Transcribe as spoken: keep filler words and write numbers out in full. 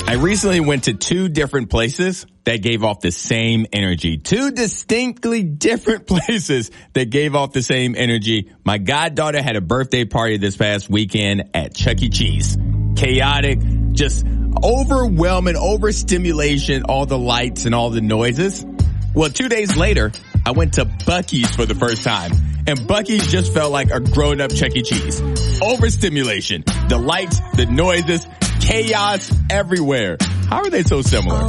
I recently went to two different places that gave off the same energy. Two distinctly different places that gave off the same energy. My goddaughter had a birthday party this past weekend at Chuck E. Cheese. Chaotic, just overwhelming, overstimulation, all the lights and all the noises. Well, two days later, I went to Buc-ee's for the first time. And Buc-ee's just felt like a grown-up Chuck E. Cheese. Overstimulation, the lights, the noises, chaos everywhere. How are they so similar?